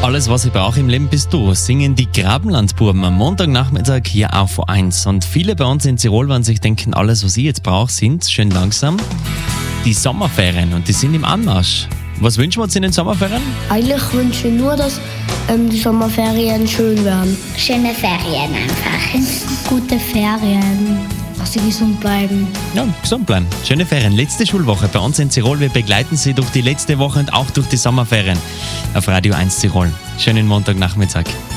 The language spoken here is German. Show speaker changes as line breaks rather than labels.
Alles, was ich brauche im Leben, bist du. Singen die Grabenlandbuben am Montagnachmittag hier auf V1. Und viele bei uns in Tirol werden sich denken, alles, was ich jetzt brauche, sind schön langsam die Sommerferien. Und die sind im Anmarsch. Was wünschen wir uns in den Sommerferien?
Eigentlich wünsche ich nur, dass die Sommerferien schön werden.
Schöne Ferien einfach.
Gute Ferien. Dass sie gesund bleiben.
Ja, gesund bleiben. Schöne Ferien. Letzte Schulwoche bei uns in Tirol. Wir begleiten Sie durch die letzte Woche und auch durch die Sommerferien auf Radio 1 Tirol. Schönen Montagnachmittag.